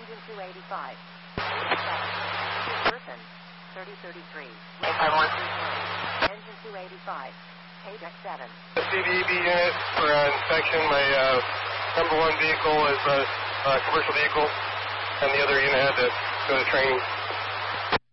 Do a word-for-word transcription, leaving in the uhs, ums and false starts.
Engine two eighty-five. Person, thirty thirty-three. Engine two eighty-five. Paydeck seven. The C V E B unit for uh, inspection. My uh, number one vehicle is a uh, commercial vehicle, and the other unit had to go to training.